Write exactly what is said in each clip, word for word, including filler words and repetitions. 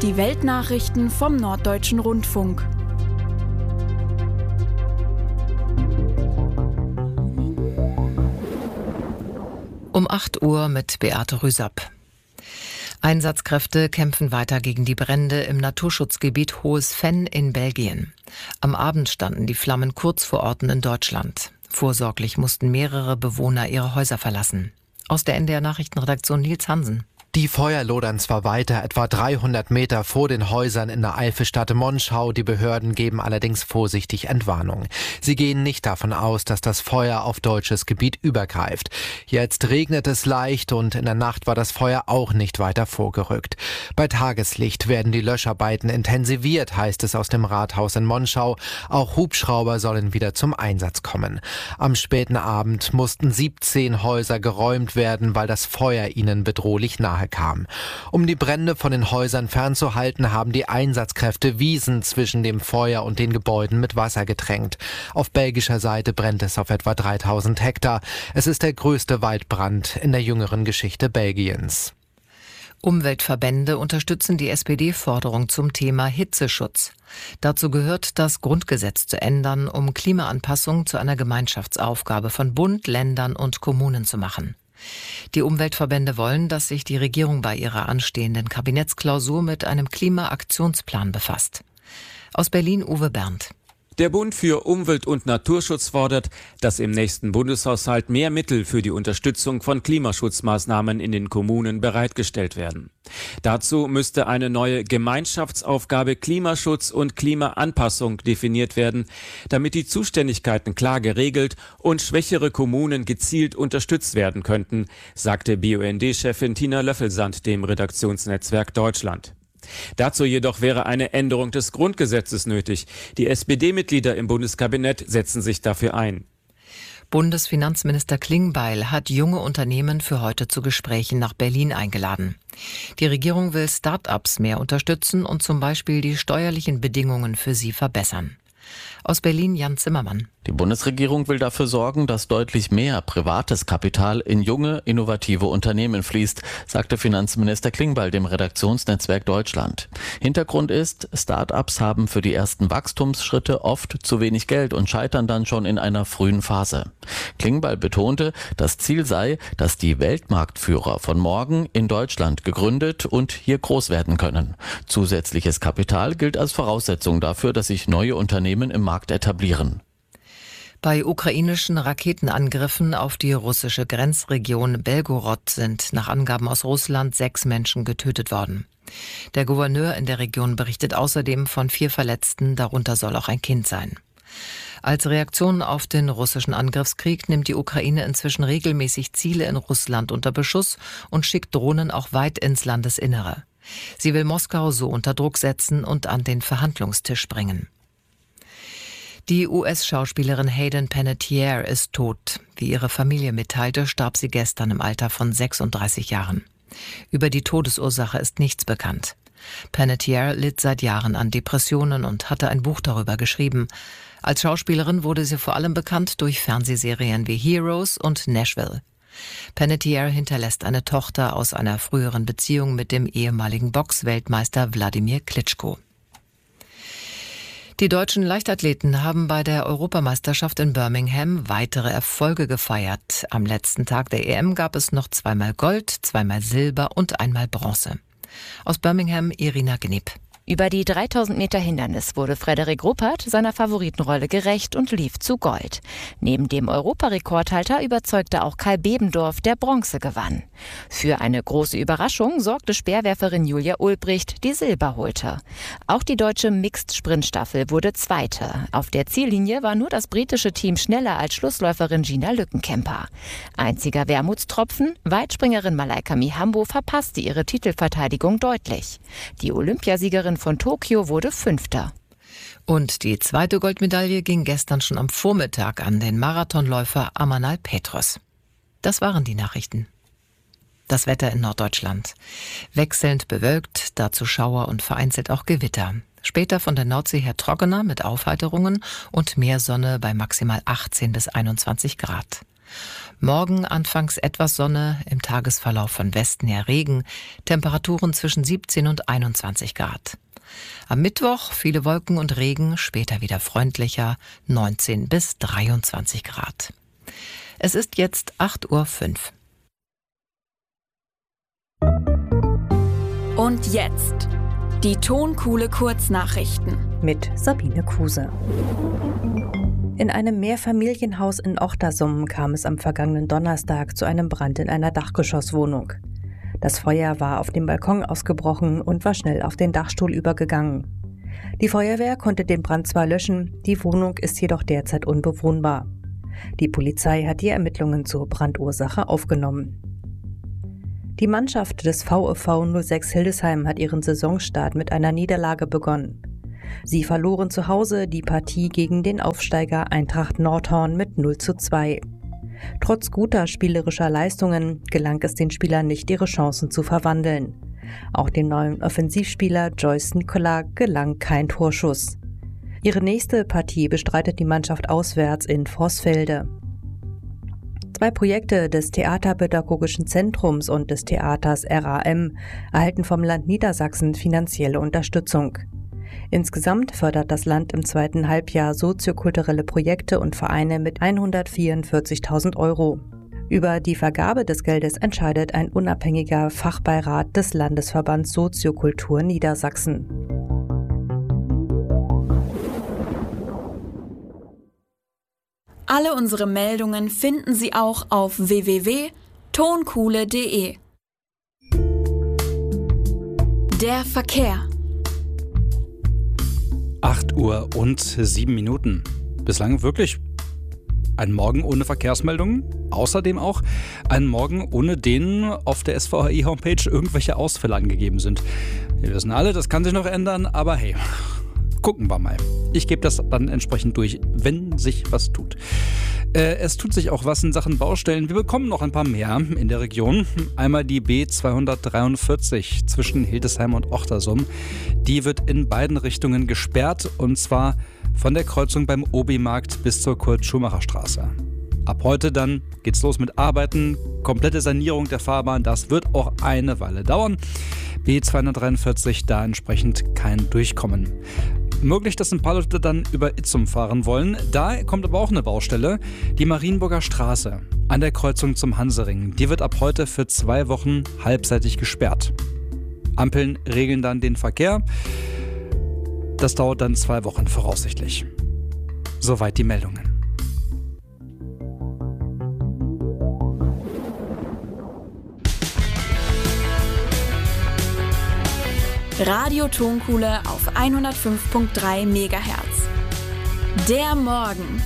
Die Weltnachrichten vom Norddeutschen Rundfunk. Um acht Uhr mit Beate Rüsapp. Einsatzkräfte kämpfen weiter gegen die Brände im Naturschutzgebiet Hohes Venn in Belgien. Am Abend standen die Flammen kurz vor Orten in Deutschland. Vorsorglich mussten mehrere Bewohner ihre Häuser verlassen. Aus der N D R-Nachrichtenredaktion Nils Hansen. Die Feuer lodern zwar weiter, etwa dreihundert Meter vor den Häusern in der Eifelstadt Monschau. Die Behörden geben allerdings vorsichtig Entwarnung. Sie gehen nicht davon aus, dass das Feuer auf deutsches Gebiet übergreift. Jetzt regnet es leicht und in der Nacht war das Feuer auch nicht weiter vorgerückt. Bei Tageslicht werden die Löscharbeiten intensiviert, heißt es aus dem Rathaus in Monschau. Auch Hubschrauber sollen wieder zum Einsatz kommen. Am späten Abend mussten siebzehn Häuser geräumt werden, weil das Feuer ihnen bedrohlich nahe kam. Um die Brände von den Häusern fernzuhalten, haben die Einsatzkräfte Wiesen zwischen dem Feuer und den Gebäuden mit Wasser getränkt. Auf belgischer Seite brennt es auf etwa dreitausend Hektar. Es ist der größte Waldbrand in der jüngeren Geschichte Belgiens. Umweltverbände unterstützen die S P D-Forderung zum Thema Hitzeschutz. Dazu gehört, das Grundgesetz zu ändern, um Klimaanpassung zu einer Gemeinschaftsaufgabe von Bund, Ländern und Kommunen zu machen. Die Umweltverbände wollen, dass sich die Regierung bei ihrer anstehenden Kabinettsklausur mit einem Klimaaktionsplan befasst. Aus Berlin Uwe Berndt. Der Bund für Umwelt- und Naturschutz fordert, dass im nächsten Bundeshaushalt mehr Mittel für die Unterstützung von Klimaschutzmaßnahmen in den Kommunen bereitgestellt werden. Dazu müsste eine neue Gemeinschaftsaufgabe Klimaschutz und Klimaanpassung definiert werden, damit die Zuständigkeiten klar geregelt und schwächere Kommunen gezielt unterstützt werden könnten, sagte B U N D-Chefin Tina Löffelsand dem Redaktionsnetzwerk Deutschland. Dazu jedoch wäre eine Änderung des Grundgesetzes nötig. Die S P D-Mitglieder im Bundeskabinett setzen sich dafür ein. Bundesfinanzminister Klingbeil hat junge Unternehmen für heute zu Gesprächen nach Berlin eingeladen. Die Regierung will Start-ups mehr unterstützen und zum Beispiel die steuerlichen Bedingungen für sie verbessern. Aus Berlin Jan Zimmermann. Die Bundesregierung will dafür sorgen, dass deutlich mehr privates Kapital in junge, innovative Unternehmen fließt, sagte Finanzminister Klingbeil dem Redaktionsnetzwerk Deutschland. Hintergrund ist, Start-ups haben für die ersten Wachstumsschritte oft zu wenig Geld und scheitern dann schon in einer frühen Phase. Klingbeil betonte, das Ziel sei, dass die Weltmarktführer von morgen in Deutschland gegründet und hier groß werden können. Zusätzliches Kapital gilt als Voraussetzung dafür, dass sich neue Unternehmen im Markt etablieren. Bei ukrainischen Raketenangriffen auf die russische Grenzregion Belgorod sind nach Angaben aus Russland sechs Menschen getötet worden. Der Gouverneur in der Region berichtet außerdem von vier Verletzten, darunter soll auch ein Kind sein. Als Reaktion auf den russischen Angriffskrieg nimmt die Ukraine inzwischen regelmäßig Ziele in Russland unter Beschuss und schickt Drohnen auch weit ins Landesinnere. Sie will Moskau so unter Druck setzen und an den Verhandlungstisch bringen. Die U S-Schauspielerin Hayden Panettiere ist tot. Wie ihre Familie mitteilte, starb sie gestern im Alter von sechsunddreißig Jahren. Über die Todesursache ist nichts bekannt. Panettiere litt seit Jahren an Depressionen und hatte ein Buch darüber geschrieben. Als Schauspielerin wurde sie vor allem bekannt durch Fernsehserien wie Heroes und Nashville. Panettiere hinterlässt eine Tochter aus einer früheren Beziehung mit dem ehemaligen Boxweltmeister Wladimir Klitschko. Die deutschen Leichtathleten haben bei der Europameisterschaft in Birmingham weitere Erfolge gefeiert. Am letzten Tag der E M gab es noch zweimal Gold, zweimal Silber und einmal Bronze. Aus Birmingham Irina Gnipp. Über die dreitausend Meter Hindernis wurde Frederik Ruppert seiner Favoritenrolle gerecht und lief zu Gold. Neben dem Europarekordhalter überzeugte auch Kai Bebendorf, der Bronze gewann. Für eine große Überraschung sorgte Speerwerferin Julia Ulbricht, die Silber holte. Auch die deutsche Mixed-Sprintstaffel wurde Zweite. Auf der Ziellinie war nur das britische Team schneller als Schlussläuferin Gina Lückenkämper. Einziger Wermutstropfen, Weitspringerin Malaika Mihambo verpasste ihre Titelverteidigung deutlich. Die Olympiasiegerin von Tokio wurde Fünfter. Und die zweite Goldmedaille ging gestern schon am Vormittag an den Marathonläufer Amanal Petros. Das waren die Nachrichten. Das Wetter in Norddeutschland. Wechselnd bewölkt, dazu Schauer und vereinzelt auch Gewitter. Später von der Nordsee her trockener mit Aufheiterungen und mehr Sonne bei maximal achtzehn bis einundzwanzig Grad. Morgen anfangs etwas Sonne, im Tagesverlauf von Westen her Regen, Temperaturen zwischen siebzehn und einundzwanzig Grad. Am Mittwoch viele Wolken und Regen, später wieder freundlicher, neunzehn bis dreiundzwanzig Grad. Es ist jetzt acht Uhr fünf. Und jetzt die Tonkuhle Kurznachrichten mit Sabine Kruse. In einem Mehrfamilienhaus in Ochtersum kam es am vergangenen Donnerstag zu einem Brand in einer Dachgeschosswohnung. Das Feuer war auf dem Balkon ausgebrochen und war schnell auf den Dachstuhl übergegangen. Die Feuerwehr konnte den Brand zwar löschen, die Wohnung ist jedoch derzeit unbewohnbar. Die Polizei hat die Ermittlungen zur Brandursache aufgenommen. Die Mannschaft des VfV null sechs Hildesheim hat ihren Saisonstart mit einer Niederlage begonnen. Sie verloren zu Hause die Partie gegen den Aufsteiger Eintracht Nordhorn mit null zu zwei. Trotz guter spielerischer Leistungen gelang es den Spielern nicht, ihre Chancen zu verwandeln. Auch dem neuen Offensivspieler Joyce Nicola gelang kein Torschuss. Ihre nächste Partie bestreitet die Mannschaft auswärts in Vorsfelde. Zwei Projekte des Theaterpädagogischen Zentrums und des Theaters R A M erhalten vom Land Niedersachsen finanzielle Unterstützung. Insgesamt fördert das Land im zweiten Halbjahr soziokulturelle Projekte und Vereine mit hundertvierundvierzigtausend Euro. Über die Vergabe des Geldes entscheidet ein unabhängiger Fachbeirat des Landesverbands Soziokultur Niedersachsen. Alle unsere Meldungen finden Sie auch auf w w w punkt tonkuhle punkt de. Der Verkehr. acht Uhr und sieben Minuten. Bislang wirklich ein Morgen ohne Verkehrsmeldungen. Außerdem auch ein Morgen, ohne den auf der S V H I-Homepage irgendwelche Ausfälle angegeben sind. Wir wissen alle, das kann sich noch ändern, aber hey, gucken wir mal. Ich gebe das dann entsprechend durch, wenn sich was tut. Äh, es tut sich auch was in Sachen Baustellen. Wir bekommen noch ein paar mehr in der Region. Einmal die B zweihundertdreiundvierzig zwischen Hildesheim und Ochtersum. Die wird in beiden Richtungen gesperrt, und zwar von der Kreuzung beim Obi-Markt bis zur Kurt-Schumacher-Straße. Ab heute dann geht's los mit Arbeiten. Komplette Sanierung der Fahrbahn, das wird auch eine Weile dauern. B zweihundertdreiundvierzig, da entsprechend kein Durchkommen. Möglich, dass ein paar Leute dann über Itzum fahren wollen. Da kommt aber auch eine Baustelle, die Marienburger Straße an der Kreuzung zum Hansering. Die wird ab heute für zwei Wochen halbseitig gesperrt. Ampeln regeln dann den Verkehr. Das dauert dann zwei Wochen voraussichtlich. Soweit die Meldungen. Radio Tonkuhle auf hundertfünf Komma drei Megahertz. Der Morgen.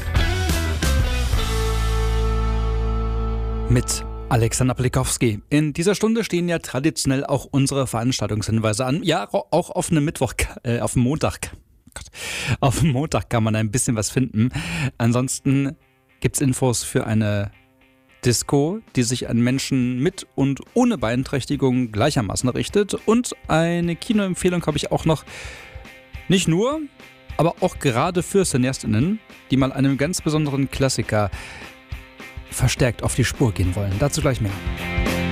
Mit Alexander Pelikowski. In dieser Stunde stehen ja traditionell auch unsere Veranstaltungshinweise an. Ja, auch auf einem Mittwoch, äh, auf dem Montag. Gott, auf dem Montag kann man ein bisschen was finden. Ansonsten gibt's Infos für eine Disco, die sich an Menschen mit und ohne Beeinträchtigung gleichermaßen richtet. Und eine Kinoempfehlung habe ich auch noch, nicht nur, aber auch gerade für CineastInnen, die mal einem ganz besonderen Klassiker verstärkt auf die Spur gehen wollen. Dazu gleich mehr.